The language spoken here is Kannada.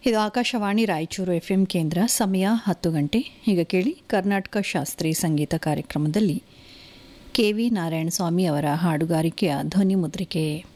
ಇದು ಆಕಾಶವಾಣಿ ರಾಯಚೂರು ಎಫ್ಎಂ ಕೇಂದ್ರ. ಸಮಯ 10 ಗಂಟೆ. ಈಗ ಕೇಳಿ ಕರ್ನಾಟಕ ಶಾಸ್ತ್ರೀಯ ಸಂಗೀತ ಕಾರ್ಯಕ್ರಮದಲ್ಲಿ ಕೆ ವಿ ನಾರಾಯಣಸ್ವಾಮಿ ಅವರ ಹಾಡುಗಾರಿಕೆಯ ಧ್ವನಿ ಮುದ್ರಿಕೆ.